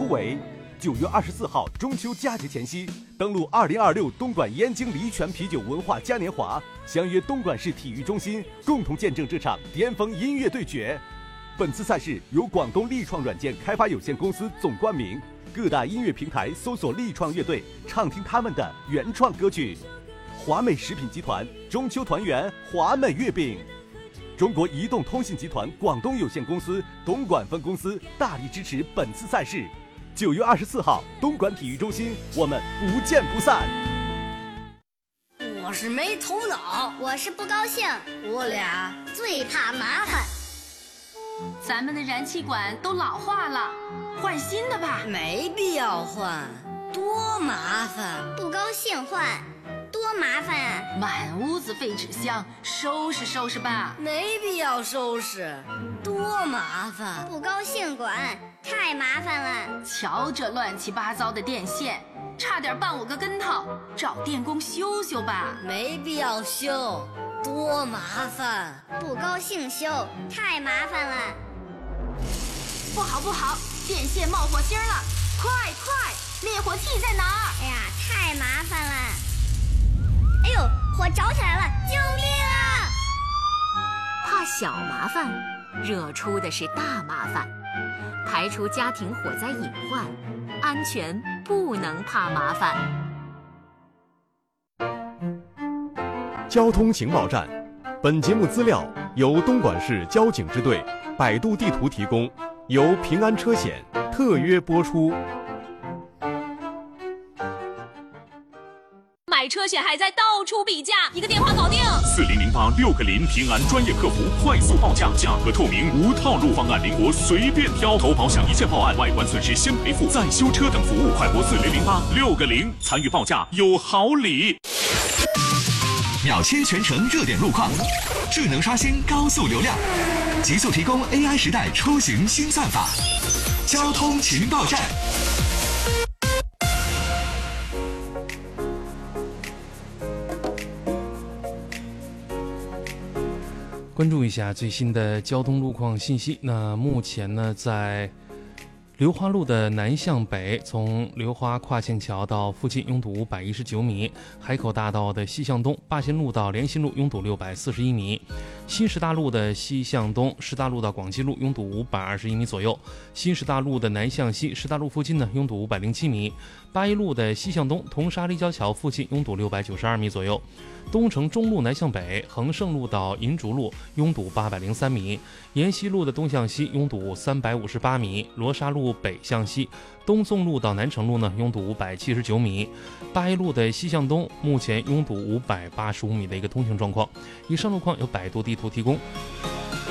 围。9月24号中秋佳节前夕，登陆2026东莞燕京黎泉啤酒文化嘉年华，相约东莞市体育中心，共同见证这场巅峰音乐对决。本次赛事由广东力创软件开发有限公司总冠名，各大音乐平台搜索力创乐队，畅听他们的原创歌曲。华美食品集团中秋团圆华美月饼，中国移动通信集团广东有限公司东莞分公司大力支持本次赛事。9月24号东莞体育中心，我们不见不散。 我是没头脑， 我是不高兴， 我俩最怕麻烦。 咱们的燃气管都老化了，换新的吧。 没必要换，多麻烦。 不高兴换，多麻烦啊！ 满屋子废纸箱，收拾收拾吧。 没必要收拾，多麻烦。 不高兴管，太麻烦了。 瞧这乱七八糟的电线，差点绊我个跟头，找电工修修吧。 没必要修，多麻烦。 不高兴修，太麻烦了。 不好不好，电线冒火星了，快快，灭火器在哪儿？ 哎呀，太麻烦了。哎呦，火着起来了，救命啊！ 怕小麻烦，惹出的是大麻烦。排除家庭火灾隐患，安全不能怕麻烦。 交通情报站，本节目资料由东莞市交警支队、百度地图提供，由平安车险特约播出。 买车险还在到处比价，一个电话搞定。 4008 6个0平安专业客服，快速报价，价格透明，无套路方案，灵活随便挑。投保享一键报案，外观损失先赔付，再修车等服务，快拨4008 6个0，参与报价有好礼。 秒切全程热点路况，智能刷新高速流量，极速提供 AI 时代出行新算法。交通情报站。 关注一下最新的交通路况信息。那目前呢，在流花路的南向北，从流花跨线桥到附近拥堵519米；海口大道的西向东，霸新路到联新路拥堵641米；新石大路的西向东，石大路到广西路拥堵521米左右；新石大路的南向西，石大路附近呢拥堵507米；八一路的西向东，铜沙立交桥附近拥堵692米左右；东城中路南向北，恒盛路到银竹路拥堵803米；沿西路的东向西拥堵358米；罗沙路北向西，东纵路到南城路呢拥堵579米；八一路的西向东，目前拥堵585米的一个通行状况。以上路况由百度地图提供。